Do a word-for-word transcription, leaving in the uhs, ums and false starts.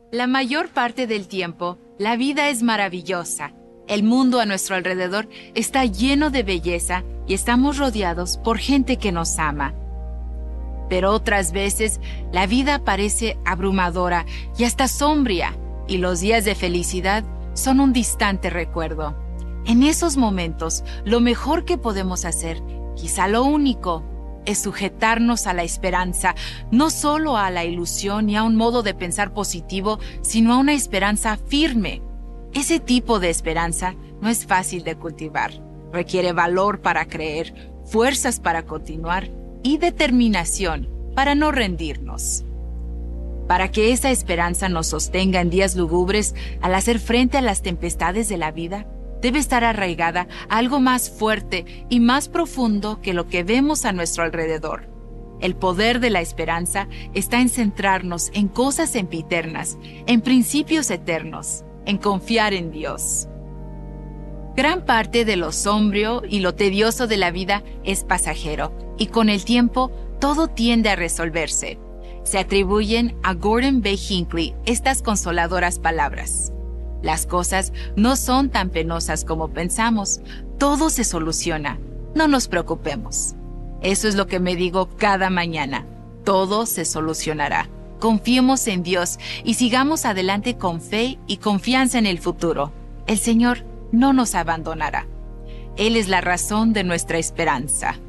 La mayor parte del tiempo, la vida es maravillosa. El mundo a nuestro alrededor está lleno de belleza y estamos rodeados por gente que nos ama. Pero otras veces, la vida parece abrumadora y hasta sombría, y los días de felicidad son un distante recuerdo. En esos momentos, lo mejor que podemos hacer, quizá lo único, es sujetarnos a la esperanza, no solo a la ilusión y a un modo de pensar positivo, sino a una esperanza firme. Ese tipo de esperanza no es fácil de cultivar. Requiere valor para creer, fuerzas para continuar y determinación para no rendirnos. Para que esa esperanza nos sostenga en días lúgubres al hacer frente a las tempestades de la vida, debe estar arraigada a algo más fuerte y más profundo que lo que vemos a nuestro alrededor. El poder de la esperanza está en centrarnos en cosas sempiternas, en principios eternos, en confiar en Dios. Gran parte de lo sombrío y lo tedioso de la vida es pasajero, y con el tiempo todo tiende a resolverse. Se atribuyen a Gordon B. Hinckley estas consoladoras palabras: las cosas no son tan penosas como pensamos. Todo se soluciona. No nos preocupemos. Eso es lo que me digo cada mañana. Todo se solucionará. Confiemos en Dios y sigamos adelante con fe y confianza en el futuro. El Señor no nos abandonará. Él es la razón de nuestra esperanza.